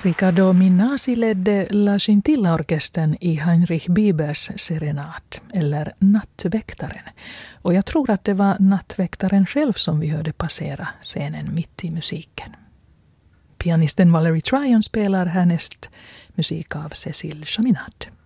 Riccardo Minasi ledde La Scintilla-orkestern i Heinrich Biebers serenad, eller Nattväktaren. Och jag tror att det var Nattväktaren själv som vi hörde passera scenen mitt i musiken. Pianisten Valerie Tryon spelar härnäst musik av Cécile Chaminade.